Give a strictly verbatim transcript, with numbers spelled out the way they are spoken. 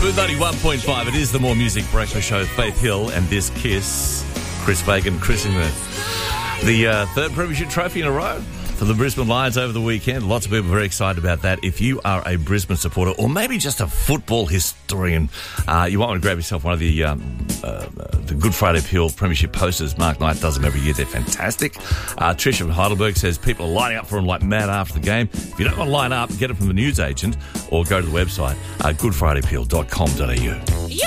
Smooth ninety-one point five. It is the More Music Breakfast Show. Faith Hill and This Kiss. Chris Fagan christening the, the uh, third premiership trophy in a row for the Brisbane Lions over the weekend. Lots of people very excited about that. If you are a Brisbane supporter or maybe just a football historian, uh, you want to grab yourself one of the um, uh, the Good Friday Appeal premiership posters. Mark Knight does them every year. They're fantastic. Uh, Trish from Heidelberg says people are lining up for them like mad after the game. If you don't want to line up, get it from the newsagent or go to the website, uh, good friday appeal dot com dot a u.